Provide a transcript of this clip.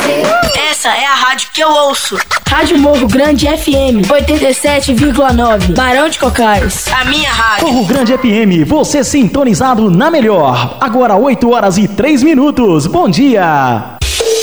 Essa é a rádio que eu ouço. Rádio Morro Grande FM 87,9, Barão de Cocais. A minha rádio. Morro Grande FM, você sintonizado na melhor. Agora 8 horas e 3 minutos. Bom dia.